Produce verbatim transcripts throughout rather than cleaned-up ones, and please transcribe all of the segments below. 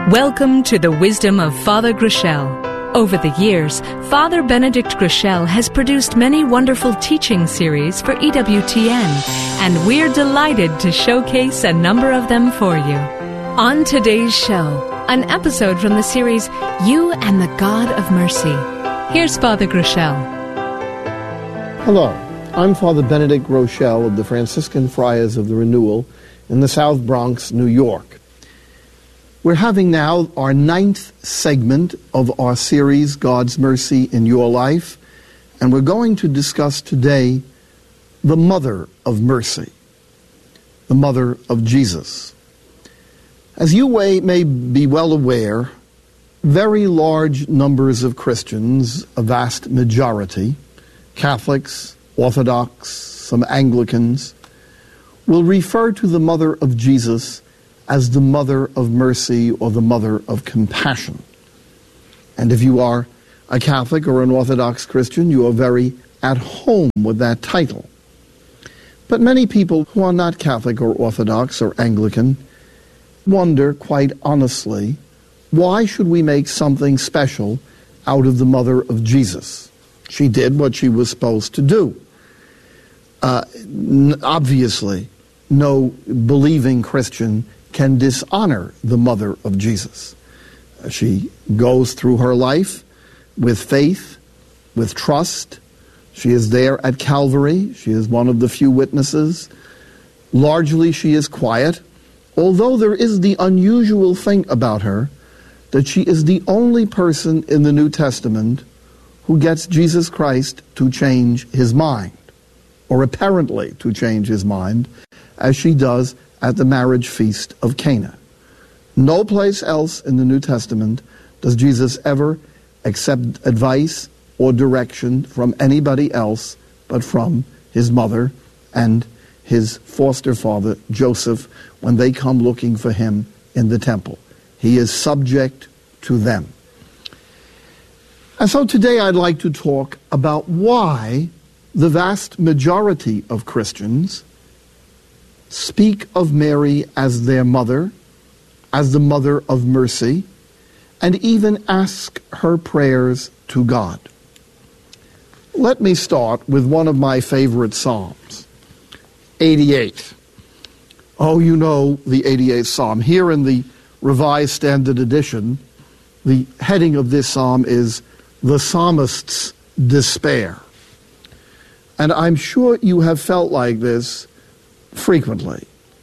Welcome to the wisdom of Father Groeschel. Over the years, Father Benedict Groeschel has produced many wonderful teaching series for E W T N, and we're delighted to showcase a number of them for you. On today's show, an episode from the series, You and the God of Mercy. Here's Father Groeschel. Hello, I'm Father Benedict Groeschel of the Franciscan Friars of the Renewal in the South Bronx, New York. We're having now our ninth segment of our series, God's Mercy in Your Life, and we're going to discuss today the Mother of Mercy, the Mother of Jesus. As you may be well aware, very large numbers of Christians, a vast majority, Catholics, Orthodox, some Anglicans, will refer to the Mother of Jesus as the Mother of Mercy or the Mother of Compassion. And if you are a Catholic or an Orthodox Christian, you are very at home with that title. But many people who are not Catholic or Orthodox or Anglican wonder, quite honestly, why should we make something special out of the Mother of Jesus? She did what she was supposed to do. Uh, obviously, no believing Christian can dishonor the Mother of Jesus. She goes through her life with faith, with trust. She is there at Calvary. She is one of the few witnesses. Largely, she is quiet, although there is the unusual thing about her that she is the only person in the New Testament who gets Jesus Christ to change his mind, or apparently to change his mind, as she does at the marriage feast of Cana. No place else in the New Testament does Jesus ever accept advice or direction from anybody else but from his mother and his foster father, Joseph, when they come looking for him in the temple. He is subject to them. And so today I'd like to talk about why the vast majority of Christians speak of Mary as their mother, as the Mother of Mercy, and even ask her prayers to God. Let me start with one of my favorite Psalms, eighty-eight. Oh, you know the eighty-eighth Psalm. Here in the Revised Standard Edition, the heading of this psalm is The Psalmist's Despair. And I'm sure you have felt like this frequently.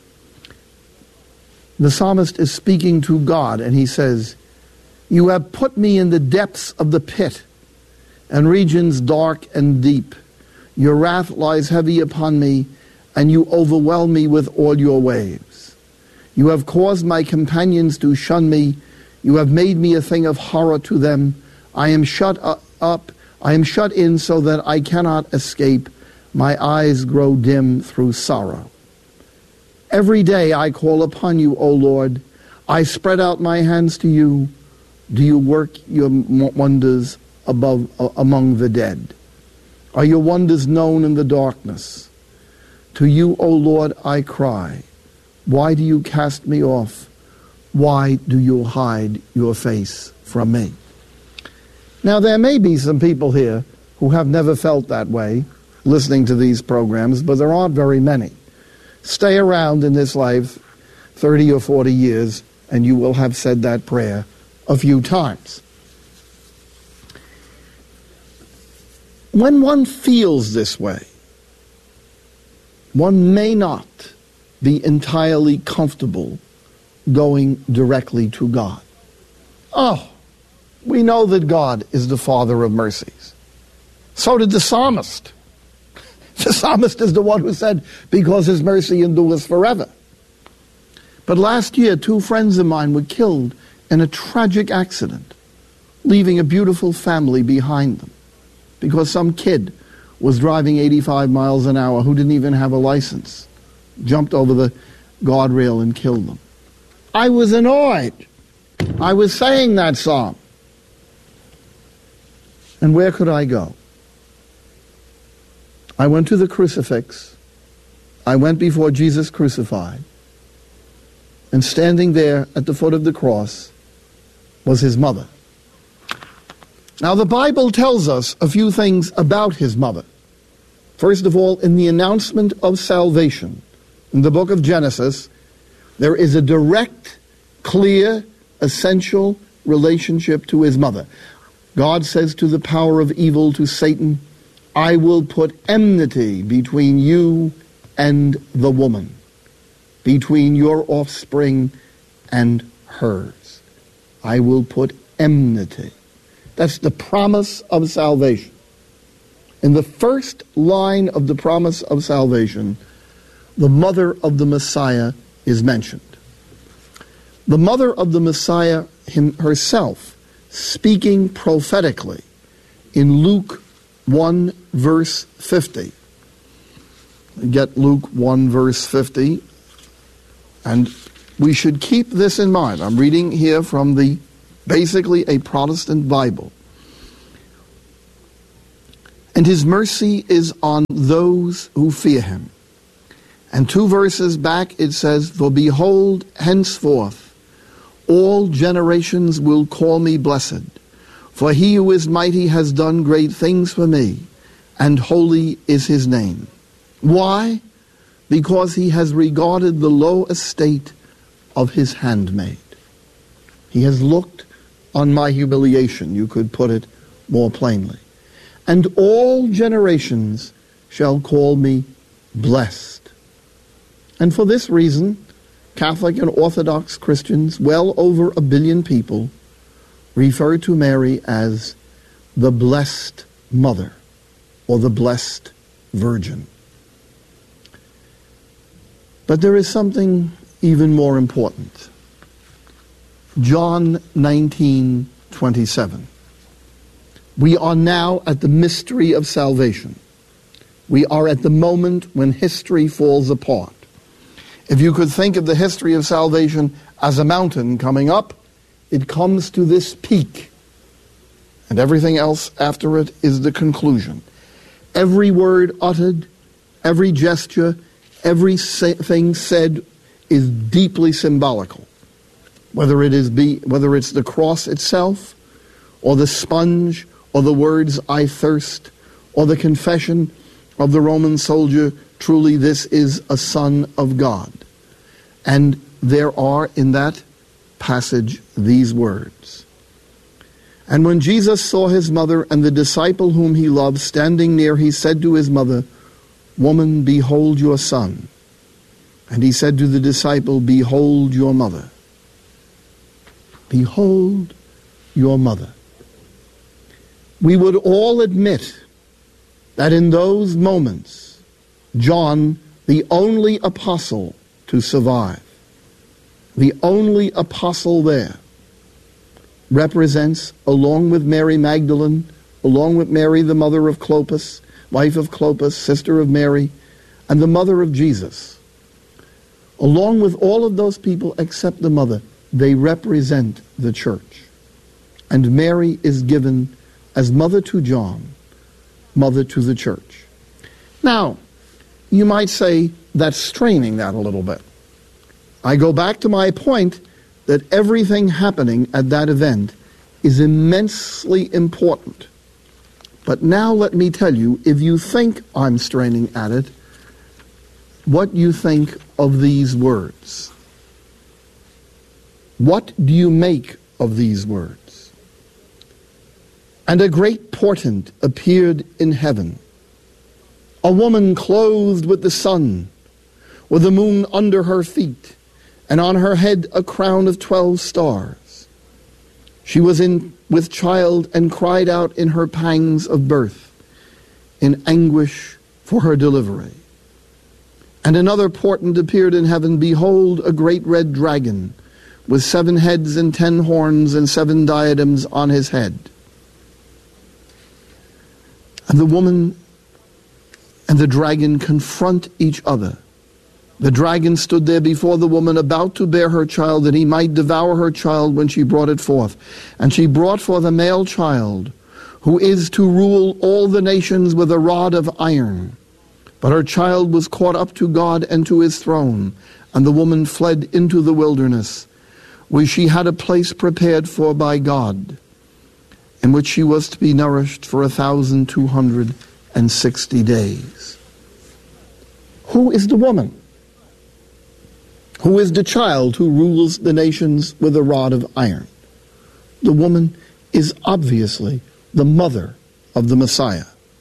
The psalmist is speaking to God, and he says, You have put me in the depths of the pit and regions dark and deep. Your wrath lies heavy upon me, and you overwhelm me with all your waves. You have caused my companions to shun me. You have made me a thing of horror to them. I am shut up. I am shut in so that I cannot escape. My eyes grow dim through sorrow. Every day I call upon you, O Lord. I spread out my hands to you. Do you work your wonders above uh, among the dead? Are your wonders known in the darkness? To you, O Lord, I cry. Why do you cast me off? Why do you hide your face from me? Now, there may be some people here who have never felt that way listening to these programs, but there aren't very many. Stay around in this life thirty or forty years, and you will have said that prayer a few times. When one feels this way, one may not be entirely comfortable going directly to God. Oh, we know that God is the Father of mercies. So did the psalmist. The psalmist is the one who said, because his mercy endures forever. But last year, two friends of mine were killed in a tragic accident, leaving a beautiful family behind them, because some kid was driving eighty-five miles an hour who didn't even have a license, jumped over the guardrail and killed them. I was annoyed. I was saying that psalm. And where could I go? I went to the crucifix. I went before Jesus crucified. And standing there at the foot of the cross, was his mother. Now, the Bible tells us a few things about his mother. First of all, in the announcement of salvation, in the book of Genesis, there is a direct, clear, essential relationship to his mother. God says to the power of evil, to Satan, I will put enmity between you and the woman, between your offspring and hers. I will put enmity. That's the promise of salvation. In the first line of the promise of salvation, the mother of the Messiah is mentioned. The mother of the Messiah him, herself, speaking prophetically in Luke one, verse fifty. Get Luke one, verse fifty. And we should keep this in mind. I'm reading here from the, basically a Protestant Bible. And his mercy is on those who fear him. And two verses back it says, for behold, henceforth all generations will call me blessed. For he who is mighty has done great things for me, and holy is his name. Why? Because he has regarded the low estate of his handmaid. He has looked on my humiliation, you could put it more plainly. And all generations shall call me blessed. And for this reason, Catholic and Orthodox Christians, well over a billion people, refer to Mary as the Blessed Mother or the Blessed Virgin. But there is something even more important. John nineteen twenty-seven. We are now at the mystery of salvation. We are at the moment when history falls apart. If you could think of the history of salvation as a mountain coming up, it comes to this peak, and everything else after it is the conclusion. Every word uttered, every gesture, everything said is deeply symbolical. Whether it is be, whether it's the cross itself, or the sponge, or the words, I thirst, or the confession of the Roman soldier, truly this is a Son of God. And there are in that passage these words. And when Jesus saw his mother and the disciple whom he loved standing near, he said to his mother, Woman, behold your son. And he said to the disciple, Behold your mother. Behold your mother. We would all admit that in those moments, John, the only apostle to survive, the only apostle there, represents, along with Mary Magdalene, along with Mary, the mother of Clopas, wife of Clopas, sister of Mary, and the mother of Jesus. Along with all of those people except the mother, they represent the church. And Mary is given as mother to John, mother to the church. Now, you might say that's straining that a little bit. I go back to my point that everything happening at that event is immensely important. But now let me tell you, if you think I'm straining at it, what you think of these words. What do you make of these words? And a great portent appeared in heaven, a woman clothed with the sun, with the moon under her feet, and on her head a crown of twelve stars. She was in with child and cried out in her pangs of birth, in anguish for her delivery. And another portent appeared in heaven, behold, a great red dragon, with seven heads and ten horns and seven diadems on his head. And the woman and the dragon confront each other. The dragon stood there before the woman, about to bear her child, that he might devour her child when she brought it forth. And she brought forth a male child, who is to rule all the nations with a rod of iron. But her child was caught up to God and to his throne, and the woman fled into the wilderness, where she had a place prepared for by God, in which she was to be nourished for a thousand two hundred and sixty days. Who is the woman? Who is the child who rules the nations with a rod of iron? The woman is obviously the mother of the Messiah.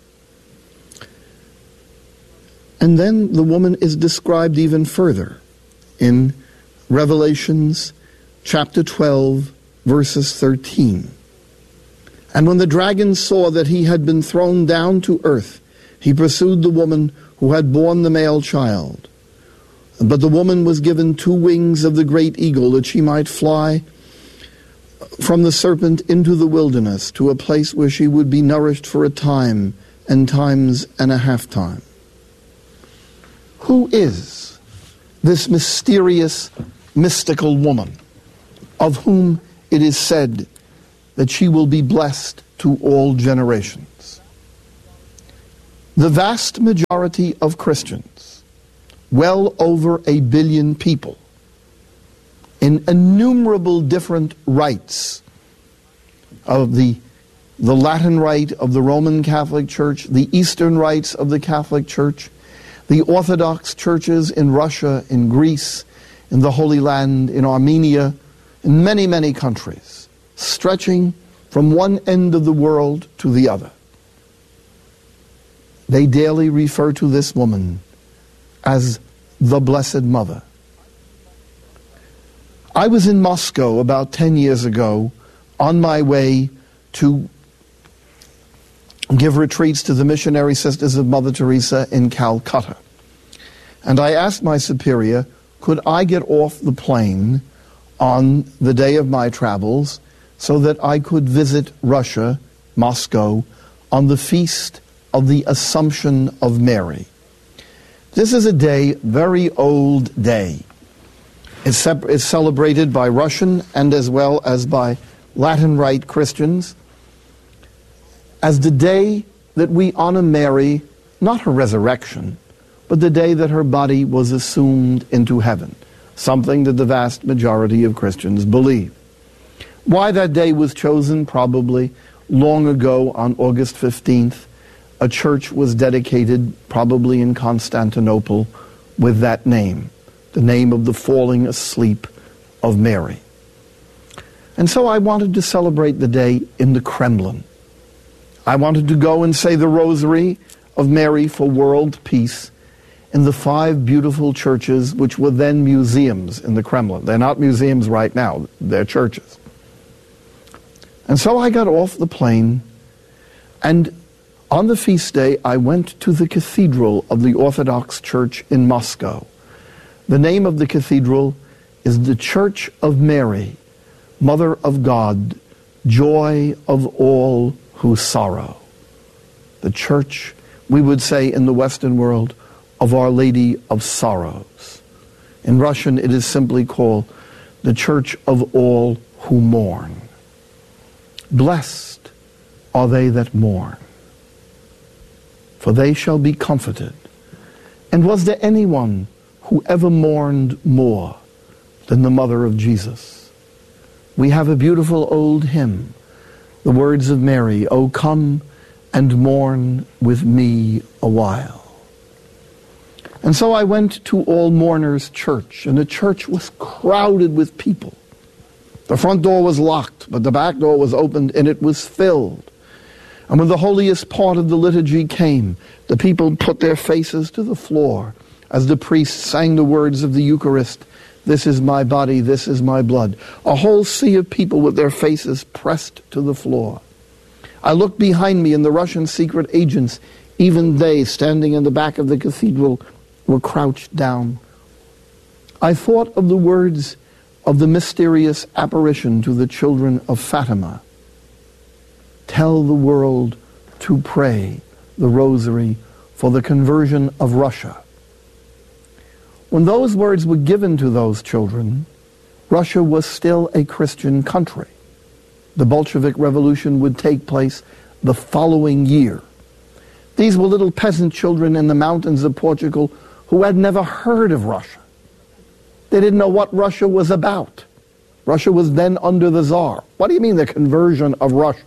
And then the woman is described even further in Revelations chapter twelve, verses thirteen. And when the dragon saw that he had been thrown down to earth, he pursued the woman who had borne the male child. But the woman was given two wings of the great eagle, that she might fly from the serpent into the wilderness, to a place where she would be nourished for a time and times and a half time. Who is this mysterious, mystical woman, of whom it is said that she will be blessed to all generations? The vast majority of Christians, well over a billion people, in innumerable different rites of the, the Latin rite of the Roman Catholic Church, the Eastern rites of the Catholic Church, the Orthodox churches in Russia, in Greece, in the Holy Land, in Armenia, in many, many countries, stretching from one end of the world to the other. They daily refer to this woman as the Blessed Mother. I was in Moscow about ten years ago on my way to give retreats to the missionary sisters of Mother Teresa in Calcutta. And I asked my superior, could I get off the plane on the day of my travels so that I could visit Russia, Moscow, on the feast of the Assumption of Mary. This is a day, very old day. It's, sep- it's celebrated by Russian and as well as by Latin Rite Christians as the day that we honor Mary, not her resurrection, but the day that her body was assumed into heaven, something that the vast majority of Christians believe. Why that day was chosen? Probably long ago on August fifteenth, a church was dedicated, probably in Constantinople, with that name, the name of the falling asleep of Mary. And so I wanted to celebrate the day in the Kremlin. I wanted to go and say the Rosary of Mary for world peace in the five beautiful churches which were then museums in the Kremlin. They're not museums right now, they're churches. And so I got off the plane, and on the feast day I went to the cathedral of the Orthodox Church in Moscow. The name of the cathedral is the Church of Mary, Mother of God, Joy of all who sorrow. The church, we would say in the Western world, of Our Lady of Sorrows. In Russian it is simply called the Church of all who mourn. Blessed are they that mourn, for they shall be comforted. And was there anyone who ever mourned more than the mother of Jesus? We have a beautiful old hymn, the words of Mary, "O come and mourn with me a while." And so I went to All Mourners Church, and the church was crowded with people. The front door was locked, but the back door was opened, and it was filled. And when the holiest part of the liturgy came, the people put their faces to the floor as the priest sang the words of the Eucharist, "This is my body, this is my blood." A whole sea of people with their faces pressed to the floor. I looked behind me, and the Russian secret agents, even they, standing in the back of the cathedral, were crouched down. I thought of the words of the mysterious apparition to the children of Fatima. Tell the world to pray the Rosary for the conversion of Russia. When those words were given to those children, Russia was still a Christian country. The Bolshevik Revolution would take place the following year. These were little peasant children in the mountains of Portugal who had never heard of Russia. They didn't know what Russia was about. Russia was then under the Tsar. What do you mean the conversion of Russia?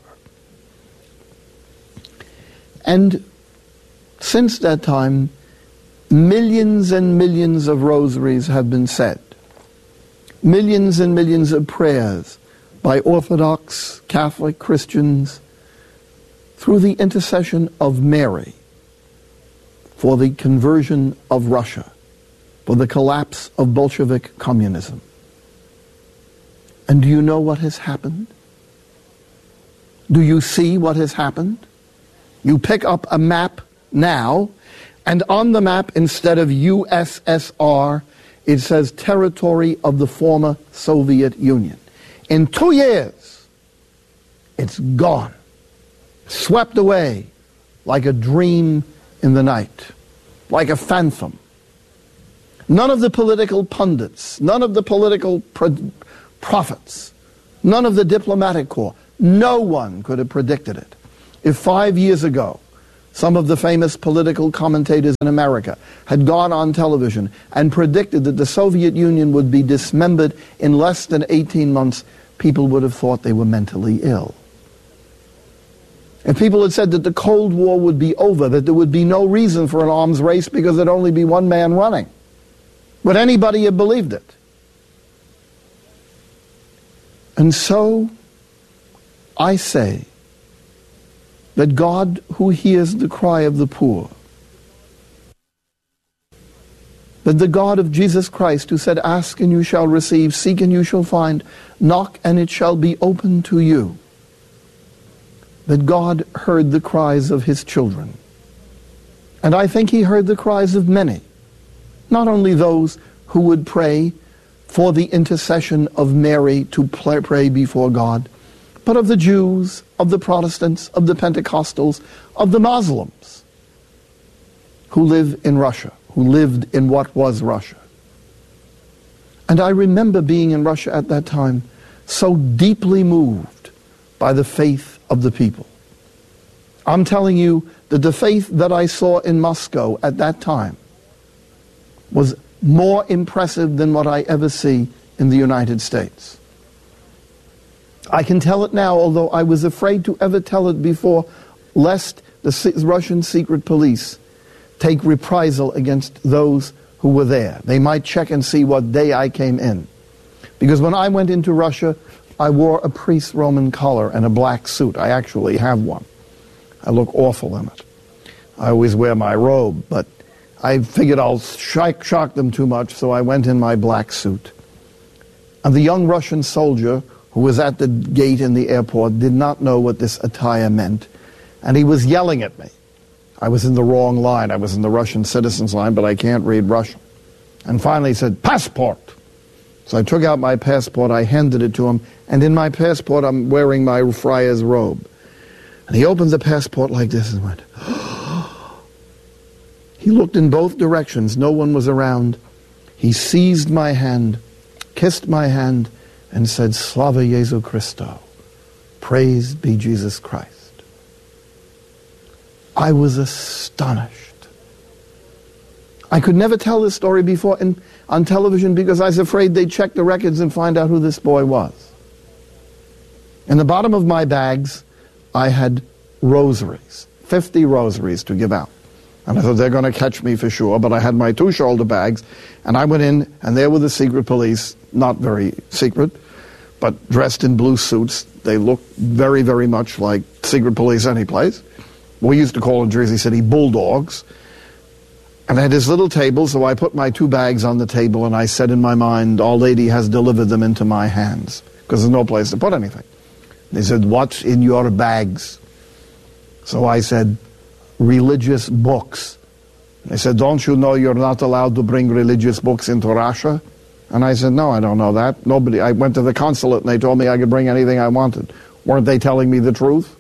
And since that time, millions and millions of rosaries have been said. Millions and millions of prayers by Orthodox, Catholic Christians through the intercession of Mary for the conversion of Russia, for the collapse of Bolshevik communism. And do you know what has happened? Do you see what has happened? You pick up a map now, and on the map, instead of U S S R, it says territory of the former Soviet Union. In two years, it's gone, swept away like a dream in the night, like a phantom. None of the political pundits, none of the political pro- prophets, none of the diplomatic corps, no one could have predicted it. If five years ago, some of the famous political commentators in America had gone on television and predicted that the Soviet Union would be dismembered in less than eighteen months, people would have thought they were mentally ill. If people had said that the Cold War would be over, that there would be no reason for an arms race because there'd only be one man running, would anybody have believed it? And so, I say that God, who hears the cry of the poor, that the God of Jesus Christ, who said, ask and you shall receive, seek and you shall find, knock and it shall be opened to you, that God heard the cries of his children. And I think he heard the cries of many, not only those who would pray for the intercession of Mary to pray before God, but of the Jews, of the Protestants, of the Pentecostals, of the Muslims who live in Russia, who lived in what was Russia. And I remember being in Russia at that time so deeply moved by the faith of the people. I'm telling you that the faith that I saw in Moscow at that time was more impressive than what I ever see in the United States. I can tell it now, although I was afraid to ever tell it before, lest the Russian secret police take reprisal against those who were there. They might check and see what day I came in. Because when I went into Russia, I wore a priest's Roman collar and a black suit. I actually have one. I look awful in it. I always wear my robe, but I figured I'll shock, shock them too much, so I went in my black suit. And the young Russian soldier who was at the gate in the airport did not know what this attire meant, and he was yelling at me. I was in the wrong line. I was in the Russian citizens line, but I can't read Russian. And finally he said, passport. So I took out my passport, I handed it to him, and in my passport I'm wearing my friar's robe. And he opened the passport like this and went, he looked in both directions, no one was around. He seized my hand, kissed my hand, and said, Slava Jesu Christo, praised be Jesus Christ. I was astonished. I could never tell this story before in, on television because I was afraid they'd check the records and find out who this boy was. In the bottom of my bags, I had rosaries, fifty rosaries to give out. And I thought they're going to catch me for sure, but I had my two shoulder bags, and I went in, and there were the secret police, not very secret, but dressed in blue suits. They looked very, very much like secret police anyplace. We used to call in Jersey City bulldogs. And I had this little table, so I put my two bags on the table, and I said in my mind, Our Lady has delivered them into my hands, because there's no place to put anything. They said, what's in your bags? So I said, religious books. They said, don't you know you're not allowed to bring religious books into Russia? And I said, no, I don't know that. Nobody. I went to the consulate and they told me I could bring anything I wanted. Weren't they telling me the truth?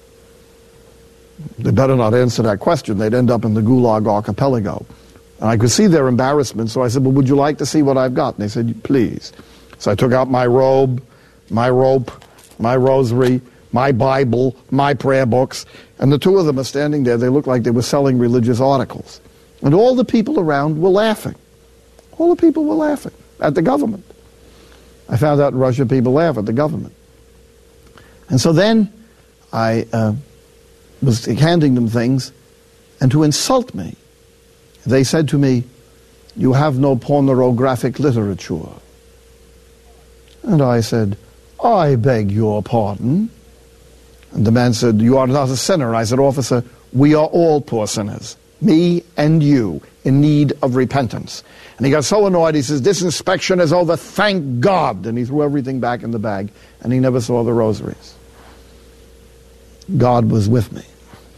They better not answer that question. They'd end up in the Gulag archipelago. And I could see their embarrassment, so I said, well, would you like to see what I've got? And they said, please. So I took out my robe, my rope, my rosary, my Bible, my prayer books, and the two of them are standing there. They looked like they were selling religious articles. And all the people around were laughing. All the people were laughing at the government. I found out in Russia people laugh at the government. And so then I uh, was handing them things, and to insult me, they said to me, "You have no pornographic literature." And I said, "I beg your pardon." And the man said, "You are not a sinner." I said, "Officer, we are all poor sinners, me and you, in need of repentance." And he got so annoyed, he says, "This inspection is over, thank God." And he threw everything back in the bag, and he never saw the rosaries. God was with me.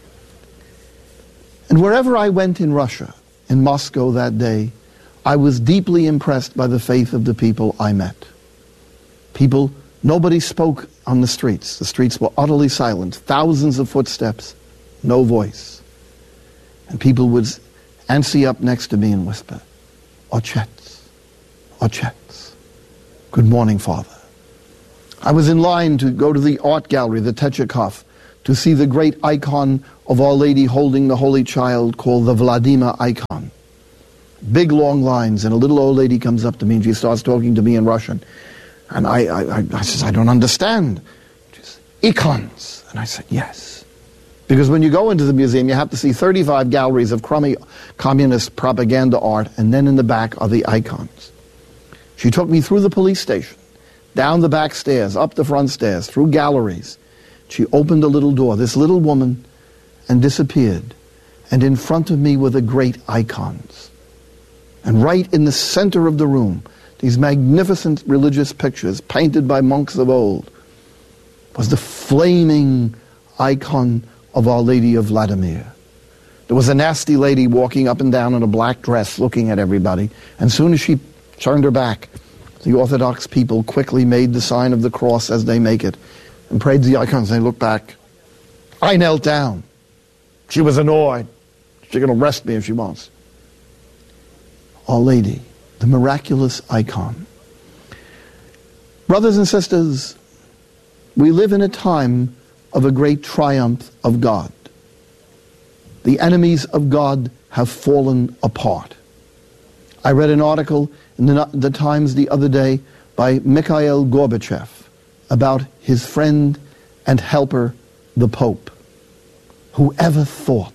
And wherever I went in Russia, in Moscow that day, I was deeply impressed by the faith of the people I met. People, nobody spoke on the streets. The streets were utterly silent. Thousands of footsteps, no voice. And people would answer up next to me and whisper, "Ochets, Ochets, good morning, Father." I was in line to go to the art gallery, the Technikov, to see the great icon of Our Lady holding the Holy Child called the Vladimir icon. Big long lines, and a little old lady comes up to me and she starts talking to me in Russian. And I, I, I, I says, "I don't understand." She says, "Icons." And I said, "Yes." Because when you go into the museum, you have to see thirty-five galleries of crummy communist propaganda art, and then in the back are the icons. She took me through the police station, down the back stairs, up the front stairs, through galleries. She opened a little door, this little woman, and disappeared. And in front of me were the great icons. And right in the center of the room, these magnificent religious pictures painted by monks of old, was the flaming icon of Our Lady of Vladimir. There was a nasty lady walking up and down in a black dress looking at everybody. And as soon as she turned her back, the Orthodox people quickly made the sign of the cross as they make it and prayed to the icons. They looked back. I knelt down. She was annoyed. She can arrest me if she wants. Our Lady, the miraculous icon. Brothers and sisters, we live in a time of a great triumph of God. The enemies of God have fallen apart. I read an article in the, the Times the other day by Mikhail Gorbachev about his friend and helper, the Pope. Whoever thought?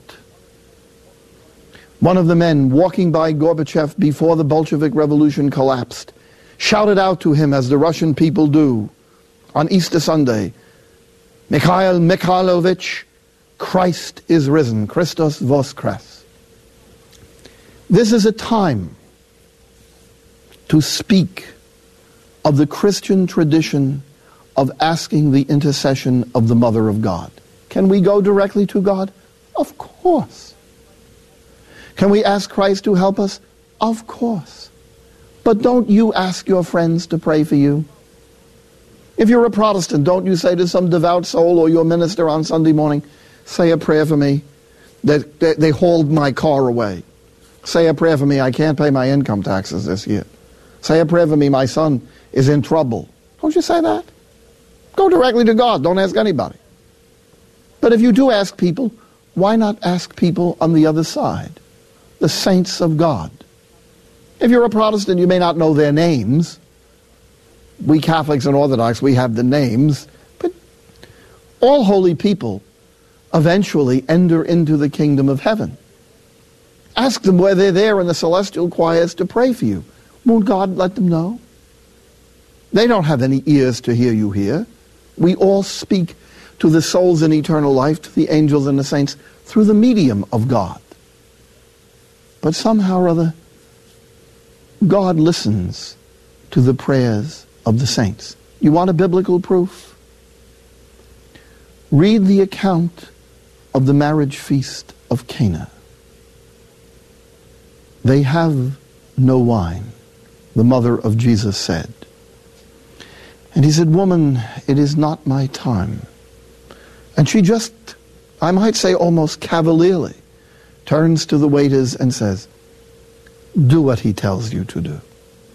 One of the men walking by Gorbachev before the Bolshevik Revolution collapsed shouted out to him, as the Russian people do, on Easter Sunday, "Mikhail Mikhailovich, Christ is risen, Christos voskres." This is a time to speak of the Christian tradition of asking the intercession of the Mother of God. Can we go directly to God? Of course. Can we ask Christ to help us? Of course. But don't you ask your friends to pray for you? If you're a Protestant, don't you say to some devout soul or your minister on Sunday morning, "Say a prayer for me that they, they hauled my car away. Say a prayer for me, I can't pay my income taxes this year. Say a prayer for me, my son is in trouble." Don't you say that? Go directly to God. Don't ask anybody. But if you do ask people, why not ask people on the other side? The saints of God. If you're a Protestant, you may not know their names. We Catholics and Orthodox, we have the names. But all holy people eventually enter into the kingdom of heaven. Ask them where they're there in the celestial choirs to pray for you. Won't God let them know? They don't have any ears to hear you here. We all speak to the souls in eternal life, to the angels and the saints, through the medium of God. But somehow or other, God listens to the prayers of the saints. You want a biblical proof? Read the account of the marriage feast of Cana. They have no wine, the mother of Jesus said. And he said, "Woman, it is not my time." And she just, I might say almost cavalierly, turns to the waiters and says, "Do what he tells you to do.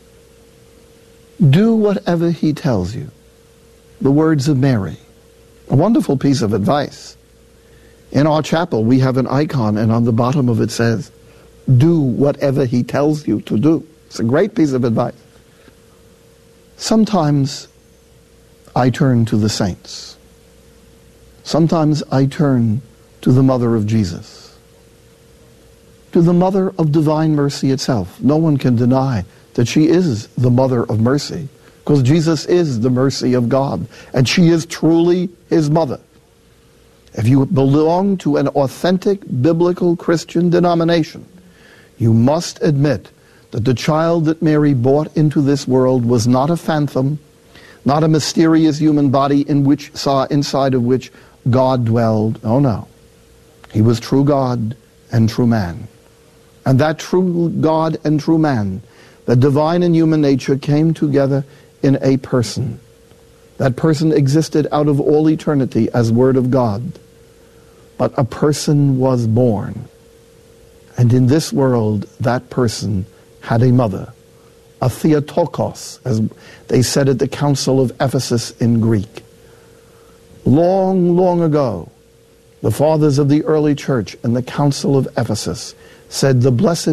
Do whatever he tells you." The words of Mary. A wonderful piece of advice. In our chapel, we have an icon, and on the bottom of it says, "Do whatever he tells you to do." It's a great piece of advice. Sometimes I turn to the saints. Sometimes I turn to the mother of Jesus, to the mother of divine mercy itself. No one can deny that she is the mother of mercy, because Jesus is the mercy of God, and she is truly his mother. If you belong to an authentic biblical Christian denomination, you must admit that the child that Mary brought into this world was not a phantom, not a mysterious human body in which saw inside of which God dwelled. Oh no. He was true God and true man. And that true God and true man, the divine and human nature, came together in a person. That person existed out of all eternity as Word of God. But a person was born. And in this world, that person had a mother, a Theotokos, as they said at the Council of Ephesus in Greek. Long, long ago, the fathers of the early church and the Council of Ephesus said the blessed